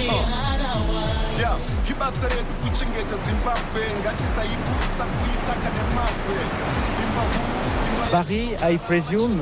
Barry, I presume.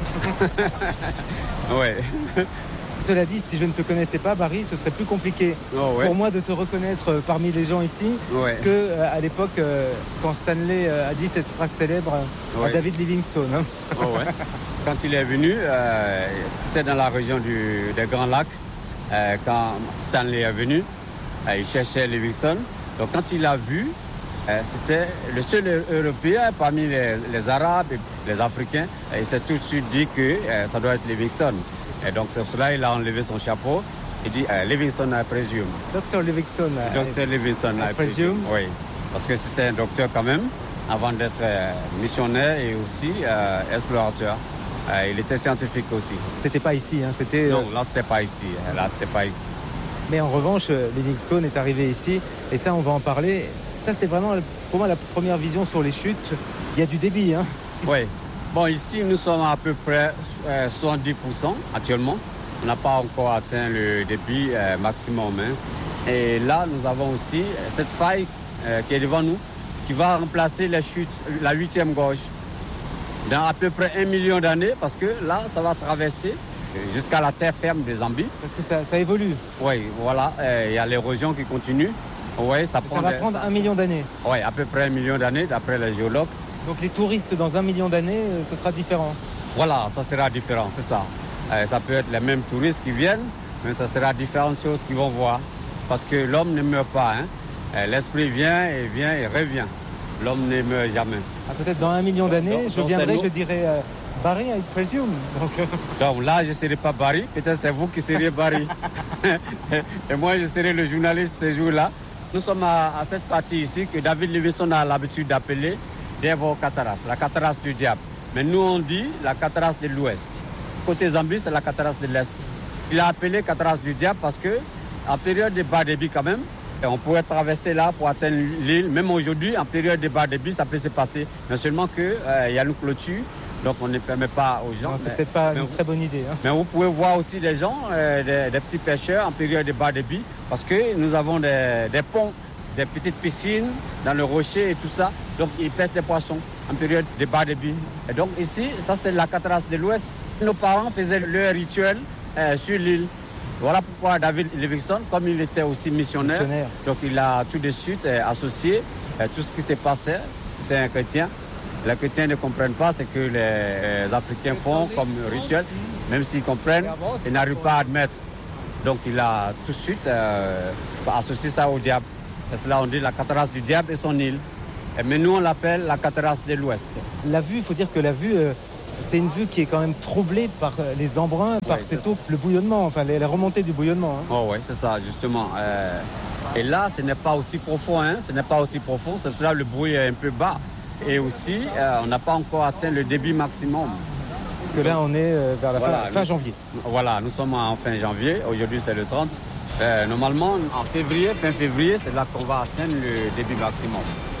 Ouais. Cela dit, si je ne te connaissais pas, Barry, ce serait plus compliqué pour moi de te reconnaître parmi les gens ici qu'à l'époque, quand Stanley a dit cette phrase célèbre à David Livingstone. Hein. Quand il est venu, c'était dans la région des Grands Lacs. Quand Stanley est venu, il cherchait Livingstone. Donc quand il l'a vu, c'était le seul Européen parmi les Arabes et les Africains. Il s'est tout de suite dit que ça doit être Livingstone. Et donc c'est pour cela qu'il a enlevé son chapeau et dit Livingstone, I presume. Dr Livingstone. Dr Livingstone, I presume. Oui, parce que c'était un docteur quand même, avant d'être missionnaire et aussi explorateur. Il était scientifique aussi. C'était pas ici, hein, c'était... Non, là c'était pas ici. Là c'était pas ici. Mais en revanche, Livingstone est arrivé ici, et ça on va en parler. Ça c'est vraiment pour moi la première vision sur les chutes. Il y a du débit, hein. Oui. Bon, ici, nous sommes à peu près 70% actuellement. On n'a pas encore atteint le débit maximum. Hein. Et là, nous avons aussi cette faille qui est devant nous, qui va remplacer les chutes, la 8e gorge, dans à peu près 1 million d'années, parce que là, ça va traverser jusqu'à la terre ferme des Zambie. Parce que ça évolue. Oui, voilà. Il y a l'érosion qui continue. Ouais, ça va prendre 1 million d'années. Oui, à peu près 1 million d'années, d'après les géologues. Donc les touristes dans 1 million d'années, ce sera différent. Voilà, ça sera différent, c'est ça. Ça peut être les mêmes touristes qui viennent, mais ça sera différentes choses qu'ils vont voir. Parce que l'homme ne meurt pas. Hein. L'esprit vient et revient. L'homme ne meurt jamais. Peut-être dans 1 million d'années, je viendrai, je dirai Barry, I presume. Donc là, je ne serai pas Barry, peut-être c'est vous qui serez Barry. Et moi, je serai le journaliste ce jour-là. Nous sommes à cette partie ici que David Livingstone a l'habitude d'appeler Devil Cataract, la cataract du diable. Mais nous, on dit la cataract de l'ouest. Côté Zambie, c'est la cataract de l'est. Il a appelé cataract du diable parce que, en période de bas débit quand même, on pourrait traverser là pour atteindre l'île. Même aujourd'hui, en période de bas débit, ça peut se passer. Mais seulement qu'il y a une clôture, donc on ne permet pas aux gens. Non, c'est peut-être pas une très bonne idée. Hein. Mais vous pouvez voir aussi des gens, des petits pêcheurs en période de bas débit, parce que nous avons des ponts, des petites piscines dans le rocher et tout ça. Donc, ils pêchent des poissons en période de bas débit. Et donc, ici, ça, c'est la cataract de l'Ouest. Nos parents faisaient leur rituel sur l'île. Voilà pourquoi David Livingstone, comme il était aussi missionnaire. Donc, il a tout de suite associé tout ce qui s'est passé. C'était un chrétien. Les chrétiens ne comprennent pas ce que les Africains font comme rituel. Même s'ils comprennent, ils n'arrivent pas à admettre. Donc, il a tout de suite associé ça au diable. Parce que là, on dit la cataract du diable et son île. Mais nous, on l'appelle la cataract de l'Ouest. La vue, il faut dire que la vue, c'est une vue qui est quand même troublée par les embruns, par cette eau, le bouillonnement, enfin la remontée du bouillonnement. Hein. Oh oui, c'est ça, justement. Et là, ce n'est pas aussi profond, hein. Ce n'est pas aussi profond, c'est pour ça que le bruit est un peu bas. Et aussi, on n'a pas encore atteint le débit maximum. Parce que là, on est vers la fin janvier. Voilà, nous sommes en fin janvier, aujourd'hui c'est le 30. Normalement, en février, fin février, c'est là qu'on va atteindre le débit maximum.